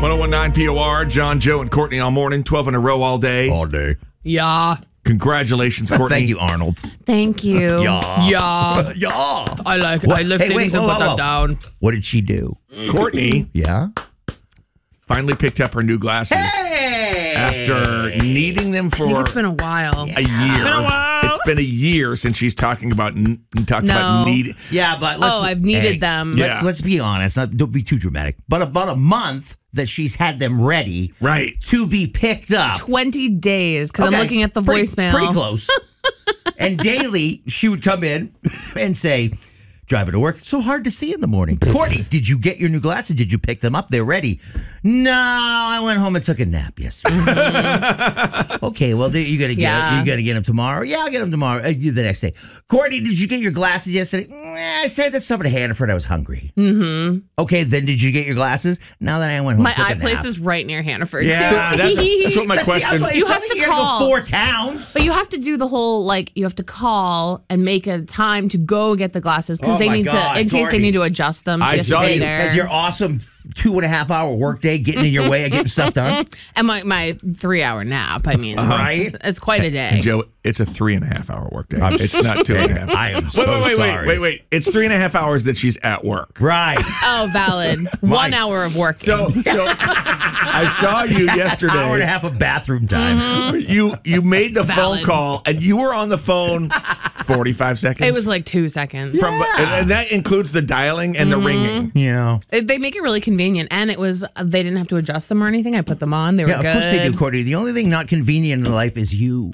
1019 POR, John, Joe, and Courtney all morning, 12 in a row all day. All day. Yeah. Congratulations, Courtney. Thank you, Arnold. Thank you. Yeah. Yeah. Yeah. I like it. I lift things and put them down. What did she do? Courtney Yeah. finally picked up her new glasses after needing them I think for it's been a while. a year. It's been a year since she's talking about about need. Yeah, but let's, I've needed them. Yeah. Let's be honest. Don't be too dramatic. But about a month that she's had them ready, Right. to be picked up. 20 days because Okay, I'm looking at the voicemail. Pretty close. And daily, she would come in and say, driving to work, so hard to see in the morning. Courtney, did you get your new glasses? Did you pick them up? They're ready. No, I went home and took a nap yesterday. Okay, well, you gotta get them tomorrow. Yeah, I'll get them tomorrow. The next day. Courtney, did you get your glasses yesterday? I said that stuff at Hannaford. I was hungry. Mm-hmm. Okay, then did you get your glasses? Now that I went home, My and took eye a place nap. is right near Hannaford. Yeah, too. that's what my question. You have to call. Go 4 towns. But you have to do the whole, you have to call and make a time to go get the glasses because Oh they my need God, to, in case Courtney. they need to adjust them. I She has to saw be you. there. Has your awesome 2.5-hour workday getting in your way of getting stuff done? And my 3-hour nap. I mean, Right? It's quite a day. Joe, it's a 3.5 hour workday. It's not 2.5. I am so sorry. Wait. It's 3.5 hours that she's at work. Right. Oh, valid. 1 hour of working. So I saw you yesterday. Hour and a half of bathroom time. You made the phone Valid. call and you were on the phone 45 seconds. It was like 2 seconds. and that includes the dialing and the ringing. Yeah. They make it really convenient, and it was they didn't have to adjust them or anything. I put them on; they were Yeah, of good. course they do, Courtney. The only thing not convenient in life is you.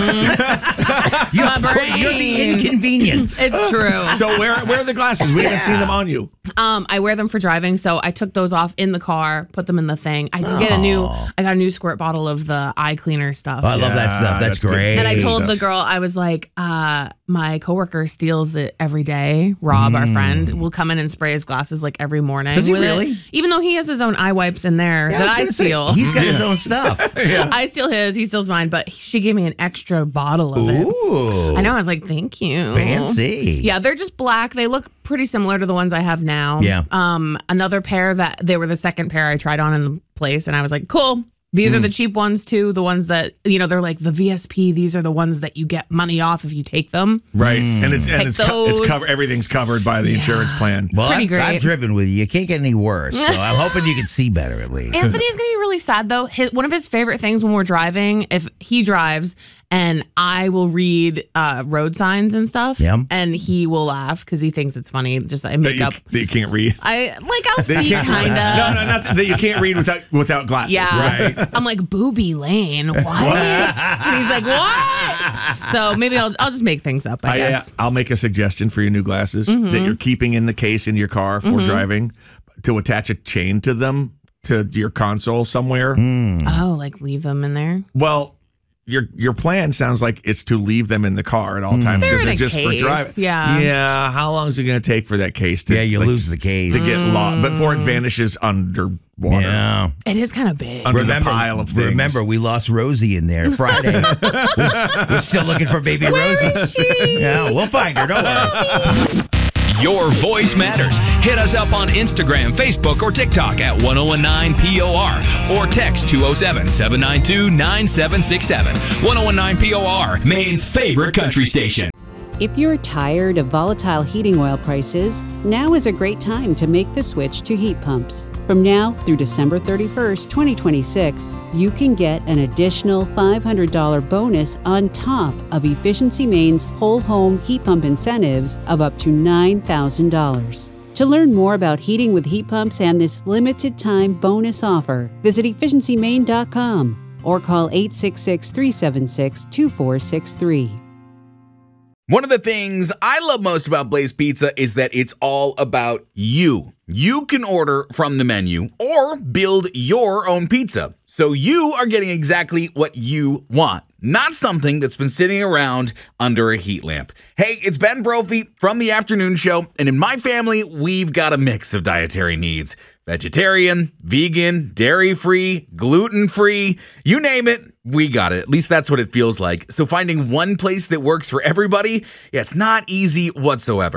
My brain. You're the inconvenience. It's true. So where are the glasses? We haven't seen them on you. I wear them for driving, so I took those off in the car, put them in the thing. I did get I got a new squirt bottle of the eye cleaner stuff. Oh, I love that stuff. That's that's good. great. And I told stuff. the girl, I was like, my coworker steals it every day. Rob, our friend, will come in and spray his glasses like every morning. Does he with it. really? Even though he has his own eye wipes in there Yeah, that was I gonna say, steal. he's got his own stuff. I steal his, he steals mine, but she gave me an extra bottle of it. Ooh. I know, I was like, thank you. Fancy. Yeah, they're just black. They look pretty similar to the ones I have now. Yeah. Another pair that they were the second pair I tried on in the place, and I was like, cool. These are the cheap ones too. The ones that they're like the VSP. These are the ones that you get money off if you take them. Right. And it's those. covered. Everything's covered by the insurance plan. Well, Pretty I've great. driven with you. You can't get any worse. So I'm hoping you can see better at least. Anthony's gonna be really sad though. One of his favorite things when we're driving, if he drives and I will read road signs and stuff, Yeah. and he will laugh because he thinks it's funny. Just I That make up. you can't read. I'll That you see can't- kind of. No, not that you can't read without glasses. Yeah. Right. I'm like, Booby Lane. What? And he's like, what? So maybe I'll just make things up, I guess. I'll make a suggestion for your new glasses that you're keeping in the case in your car for driving, to attach a chain to them to your console somewhere. Oh, like leave them in there? Well, your plan sounds like it's to leave them in the car at all times They're because in they're a just for case, driving. yeah. Yeah. How long is it going to take for that case to? Yeah, you lose the case. to get lost before it vanishes underwater. Yeah. It is kind of big. Under the pile of things. Remember, we lost Rosie in there Friday. We're still looking for baby Rosie. is she? Yeah, we'll find her. Don't worry. Your voice matters. Hit us up on Instagram, Facebook, or TikTok at 1019POR or text 207-792-9767. 1019POR, Maine's favorite country station. If you're tired of volatile heating oil prices, now is a great time to make the switch to heat pumps. From now through December 31st, 2026, you can get an additional $500 bonus on top of Efficiency Maine's whole home heat pump incentives of up to $9,000. To learn more about heating with heat pumps and this limited time bonus offer, visit efficiencymaine.com or call 866-376-2463. One of the things I love most about Blaze Pizza is that it's all about you. You can order from the menu or build your own pizza. So you are getting exactly what you want, not something that's been sitting around under a heat lamp. Hey, it's Ben Brophy from The Afternoon Show, and in my family, we've got a mix of dietary needs. Vegetarian, vegan, dairy-free, gluten-free, you name it, we got it. At least that's what it feels like. So finding one place that works for everybody, yeah, it's not easy whatsoever.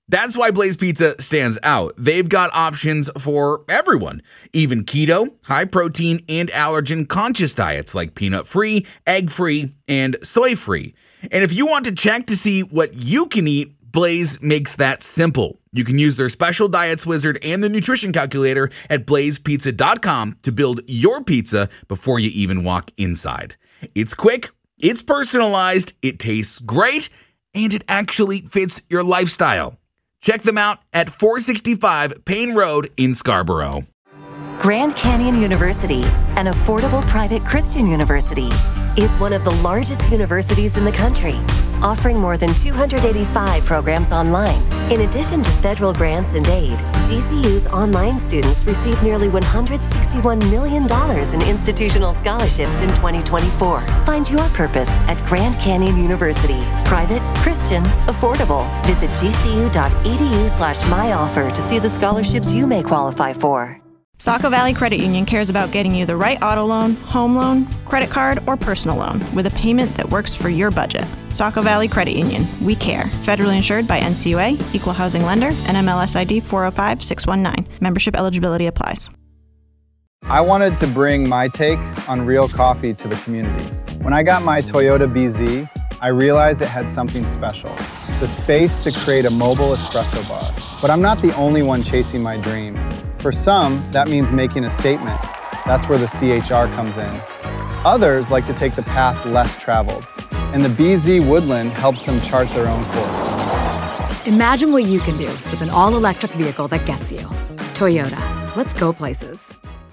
That's why Blaze Pizza stands out. They've got options for everyone, even keto, high protein, and allergen conscious diets like peanut-free, egg-free, and soy-free. And if you want to check to see what you can eat, Blaze makes that simple. You can use their special Diets Wizard and the nutrition calculator at blazepizza.com to build your pizza before you even walk inside. It's quick, it's personalized, it tastes great, and it actually fits your lifestyle. Check them out at 465 Payne Road in Scarborough. Grand Canyon University, an affordable private Christian university, is one of the largest universities in the country, offering more than 285 programs online. In addition to federal grants and aid, GCU's online students received nearly $161 million in institutional scholarships in 2024. Find your purpose at Grand Canyon University. Private, Christian, affordable. Visit gcu.edu/myoffer to see the scholarships you may qualify for. Saco Valley Credit Union cares about getting you the right auto loan, home loan, credit card, or personal loan with a payment that works for your budget. Saco Valley Credit Union. We care. Federally insured by NCUA, Equal Housing Lender, NMLS ID 405619. Membership eligibility applies. I wanted to bring my take on real coffee to the community. When I got my Toyota BZ, I realized it had something special. The space to create a mobile espresso bar. But I'm not the only one chasing my dream. For some, that means making a statement. That's where the CHR comes in. Others like to take the path less traveled, and the BZ Woodland helps them chart their own course. Imagine what you can do with an all-electric vehicle that gets you. Toyota. Let's go places.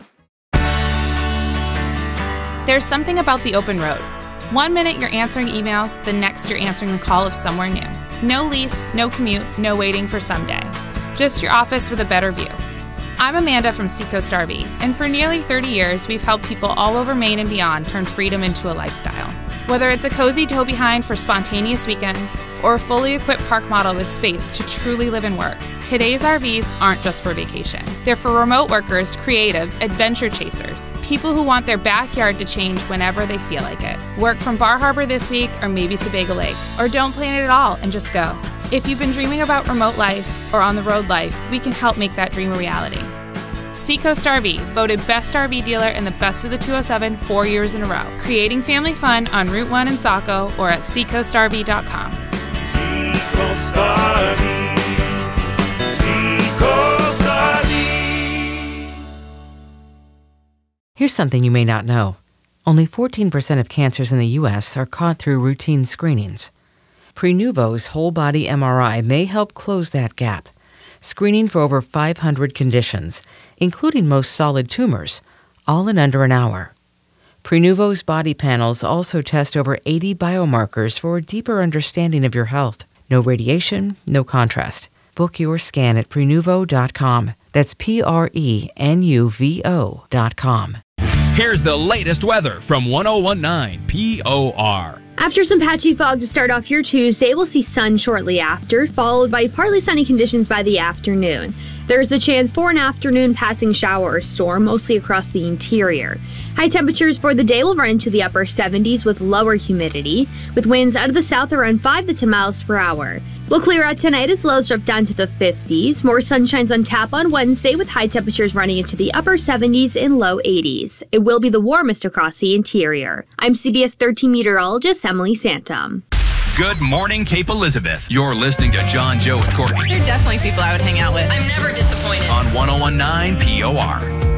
There's something about the open road. 1 minute you're answering emails, the next you're answering the call of somewhere new. No lease, no commute, no waiting for someday. Just your office with a better view. I'm Amanda from Seacoast RV, and for nearly 30 years, we've helped people all over Maine and beyond turn freedom into a lifestyle. Whether it's a cozy tow behind for spontaneous weekends, or a fully equipped park model with space to truly live and work, today's RVs aren't just for vacation. They're for remote workers, creatives, adventure chasers, people who want their backyard to change whenever they feel like it. Work from Bar Harbor this week, or maybe Sebago Lake, or don't plan it at all and just go. If you've been dreaming about remote life or on-the-road life, we can help make that dream a reality. Seacoast RV, voted Best RV Dealer in the Best of the 207 4 years in a row. Creating family fun on Route 1 in Saco or at seacoastrv.com. Seacoast RV. Seacoast RV. Here's something you may not know. Only 14% of cancers in the U.S. are caught through routine screenings. Prenuvo's whole-body MRI may help close that gap, screening for over 500 conditions, including most solid tumors, all in under an hour. Prenuvo's body panels also test over 80 biomarkers for a deeper understanding of your health. No radiation, no contrast. Book your scan at Prenuvo.com. That's PRENUVO.com. Here's the latest weather from 1019 POR. After some patchy fog to start off your Tuesday, we'll see sun shortly after, followed by partly sunny conditions by the afternoon. There's a chance for an afternoon passing shower or storm, mostly across the interior. High temperatures for the day will run into the upper 70s with lower humidity, with winds out of the south around 5 to 10 miles per hour. We'll clear out tonight as lows drop down to the 50s. More sunshine's on tap on Wednesday with high temperatures running into the upper 70s and low 80s. It will be the warmest across the interior. I'm CBS 13 meteorologist Emily Santum. Good morning, Cape Elizabeth. You're listening to John, Joe, and Courtney. They're definitely people I would hang out with. I'm never disappointed. On 1019 POR.